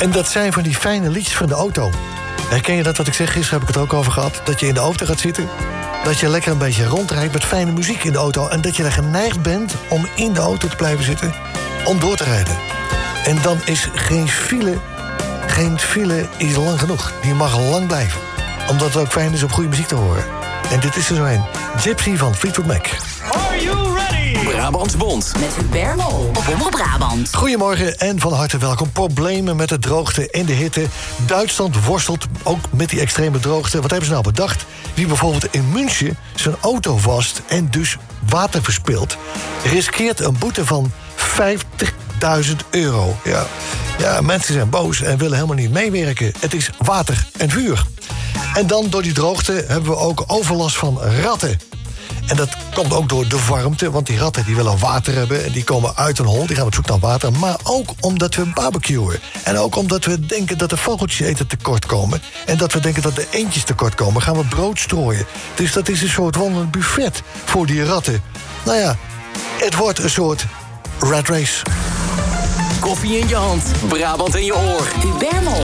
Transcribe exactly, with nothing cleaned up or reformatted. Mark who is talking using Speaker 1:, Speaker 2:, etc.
Speaker 1: En dat zijn van die fijne liedjes van de auto. Herken je dat wat ik zeg? Gisteren heb ik het ook over gehad. Dat je in de auto gaat zitten. Dat je lekker een beetje rondrijdt met fijne muziek in de auto. En dat je er geneigd bent om in de auto te blijven zitten. Om door te rijden. En dan is geen file... Geen file is lang genoeg. Die mag lang blijven. Omdat het ook fijn is om goede muziek te horen. En dit is er zo een. Gypsy van Fleetwood Mac.
Speaker 2: Are you ready?
Speaker 3: Brabants Bond.
Speaker 4: Met Hubert Mol op Omroep Brabant.
Speaker 1: Goedemorgen en van harte welkom. Problemen met de droogte en de hitte. Duitsland worstelt ook met die extreme droogte. Wat hebben ze nou bedacht? Wie bijvoorbeeld in München zijn auto wast en dus water verspilt, riskeert een boete van vijftigduizend euro. Ja. ja, mensen zijn boos en willen helemaal niet meewerken. Het is water en vuur. En dan door die droogte hebben we ook overlast van ratten. En dat komt ook door de warmte, want die ratten die willen water hebben en die komen uit een hol, die gaan op zoek naar water. Maar ook omdat we barbecuen. En ook omdat we denken dat de vogeltjes eten tekort komen. En dat we denken dat de eendjes tekort komen, gaan we brood strooien. Dus dat is een soort wandelend buffet voor die ratten. Nou ja, het wordt een soort rat race.
Speaker 3: Koffie in je hand, Brabant in je oor.
Speaker 4: Hubert Mol